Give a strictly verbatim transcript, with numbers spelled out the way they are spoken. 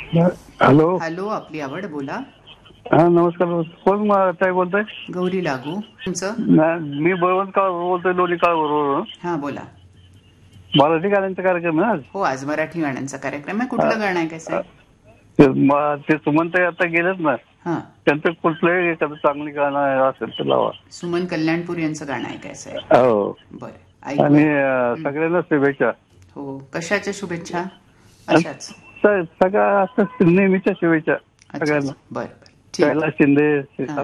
Hello. Hello, आपली आवड बोला. हा नमस्कार. कोण काय बोलताय? गौरी लागू. तुमचं? नाही, मी बळवंत काळ बोलतोय, लोणी काळ बरोबर. हा बोला. मराठी गाण्यांचा कार्यक्रम आहे आज. हो, आज मराठी गाण्यांचा कार्यक्रम आहे. कुठलं गाणं आहे कसं आहे? ते म- ते सुमंत आता गेलेत ना, हा, त्यांचं कुठलंही एखादं चांगली गाणं असेल तर लावा. सुमन कल्याणपूर यांचं गाणं ऐकायचं आहे. हो. बरं, आणि ऐकूया. अं, हं. सगळ्यांना शुभेच्छा. हो, कशाच्या शुभेच्छा? आणि अशाच. स- सगळ्या असं नेहमीच्या शुभेच्छा अच्छा सगळ्यांना. अच्छा, बरं बरं, ठीक कैलास आहे. शिंदे हां.